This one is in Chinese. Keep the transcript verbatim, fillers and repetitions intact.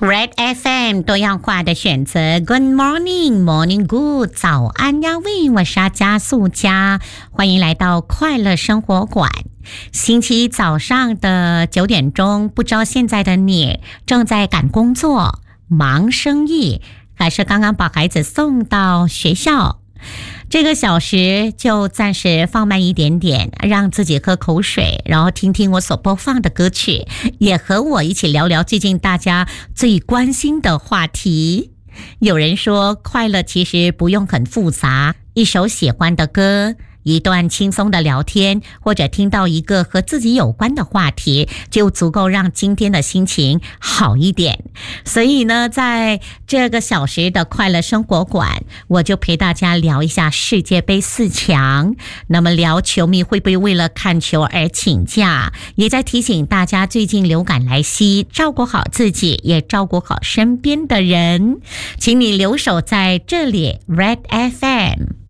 Red F M 多样化的选择 Good morning, morning good 早安呀喂，我是阿加素佳，欢迎来到快乐生活馆。星期一早上的九点钟，不知道现在的你正在赶工作、忙生意，还是刚刚把孩子送到学校？这个小时就暂时放慢一点点，让自己喝口水，然后听听我所播放的歌曲，也和我一起聊聊最近大家最关心的话题。有人说，快乐其实不用很复杂，一首喜欢的歌，一段轻松的聊天，或者听到一个和自己有关的话题，就足够让今天的心情好一点。所以呢，在这个小时的快乐生活馆，我就陪大家聊一下世界杯四强。那么聊球迷会不会为了看球而请假，也在提醒大家最近流感来袭，照顾好自己，也照顾好身边的人。请你留守在这里 Red F M。